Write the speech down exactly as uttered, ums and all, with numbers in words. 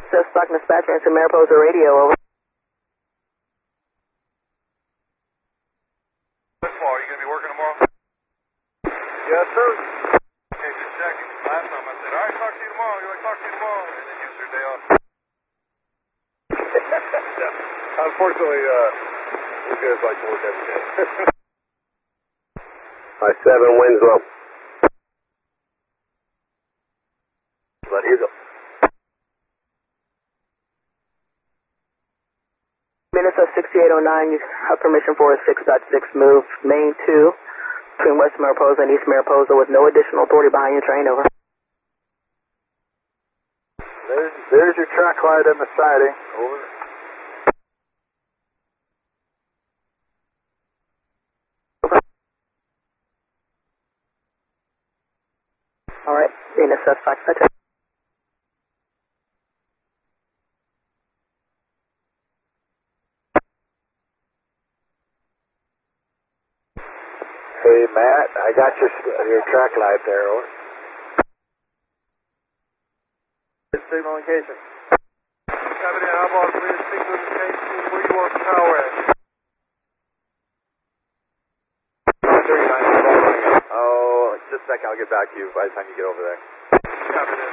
Assist Stock Dispatcher into Mariposa Radio, over. This fall, are you going to be working tomorrow? Yes, sir. Okay, just checking. Last time I said, all right, talk to you tomorrow. You're like, talk to you tomorrow. And then you your day off. Yeah. Unfortunately, uh, you guys like to work every day. By seven, Winslow. Let you go. Minnesota sixty-eight oh nine, you have permission for a six point six move, main two, between West Mariposa and East Mariposa with no additional authority behind your train, over. There's, there's your track light and the siding, over. All right, being assessed by such. Hey, Matt, I got your your track light there, over. Signal location. Copy that. I'm on clear signal location. Where you want the tower at? Oh, just a second, I'll get back to you by the time you get over there. Copy that.